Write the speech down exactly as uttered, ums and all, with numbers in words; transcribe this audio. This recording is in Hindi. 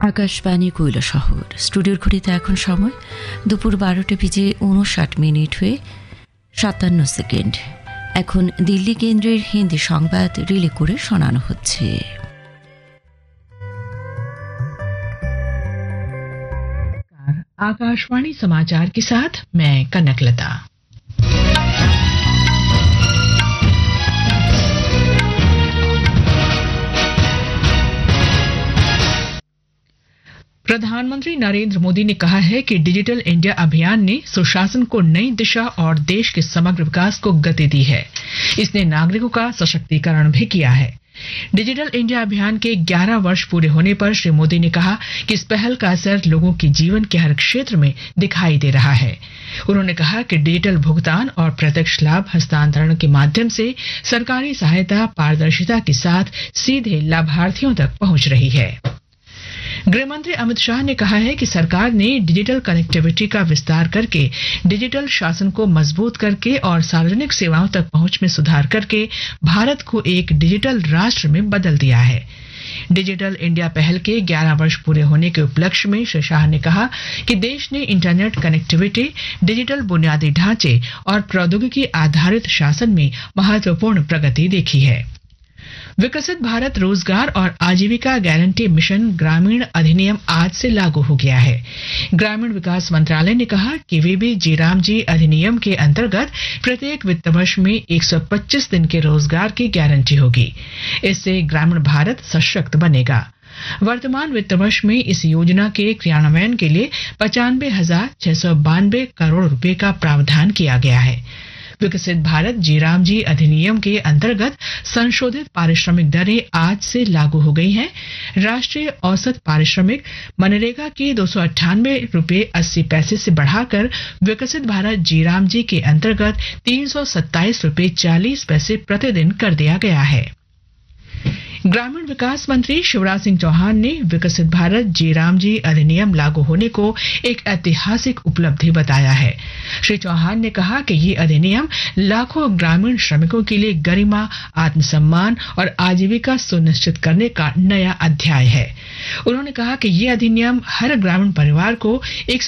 আকাশবাণী কৈলাসহর স্টুডিওর ঘড়িতে এখন সময় দুপুর বারোটা বেজে উনষাট মিনিট হয়ে সাতান্ন সেকেন্ড। এখন দিল্লি কেন্দ্রের হিন্দি সংবাদ রিলে করে শোনানো হচ্ছে। आकाशवाणी समाचार के साथ मैं कनकलता। प्रधानमंत्री नरेंद्र मोदी ने कहा है कि डिजिटल इंडिया अभियान ने सुशासन को नई दिशा और देश के समग्र विकास को गति दी है। इसने नागरिकों का सशक्तिकरण भी किया है। डिजिटल इंडिया अभियान के ग्यारह वर्ष पूरे होने पर श्री मोदी ने कहा कि इस पहल का असर लोगों के जीवन के हर क्षेत्र में दिखाई दे रहा है। उन्होंने कहा कि डिजिटल भुगतान और प्रत्यक्ष लाभ हस्तांतरण के माध्यम से सरकारी सहायता पारदर्शिता के साथ सीधे लाभार्थियों तक पहुंच रही है। गृहमंत्री अमित शाह ने कहा है कि सरकार ने डिजिटल कनेक्टिविटी का विस्तार करके डिजिटल शासन को मजबूत करके और सार्वजनिक सेवाओं तक पहुंच में सुधार करके भारत को एक डिजिटल राष्ट्र में बदल दिया है। डिजिटल इंडिया पहल के ग्यारह वर्ष पूरे होने के उपलक्ष्य में श्री शाह ने कहा कि देश ने इंटरनेट कनेक्टिविटी, डिजिटल बुनियादी ढांचे और प्रौद्योगिकी आधारित शासन में महत्वपूर्ण प्रगति देखी है। विकसित भारत रोजगार और आजीविका गारंटी मिशन ग्रामीण अधिनियम आज से लागू हो गया है। ग्रामीण विकास मंत्रालय ने कहा कि वीबी जीराम जी अधिनियम के अंतर्गत प्रत्येक वित्त वर्ष में एक सौ पच्चीस दिन के रोजगार की गारंटी होगी। इससे ग्रामीण भारत सशक्त बनेगा। वर्तमान वित्त वर्ष में इस योजना के क्रियान्वयन के लिए पचानवे हजार छह सौ बानवे करोड़ रुपए का प्रावधान किया गया है। विकसित भारत जीराम जी अधिनियम के अंतर्गत संशोधित पारिश्रमिक दरें आज से लागू हो गई हैं। राष्ट्रीय औसत पारिश्रमिक मनरेगा के दो सौ अट्ठानवे रुपए अस्सी पैसे से बढ़ाकर विकसित भारत जीराम जी के अंतर्गत तीन सौ सत्ताईस रुपए चालीस पैसे प्रतिदिन कर दिया गया है। ग्रामीण विकास मंत्री शिवराज सिंह चौहान ने विकसित भारत जीराम जी अधिनियम लागू होने को एक ऐतिहासिक उपलब्धि बताया है। श्री चौहान ने कहा कि ये अधिनियम लाखों ग्रामीण श्रमिकों के लिए गरिमा, आत्मसम्मान और आजीविका सुनिश्चित करने का नया अध्याय है। उन्होंने कहा कि ये अधिनियम हर ग्रामीण परिवार को एक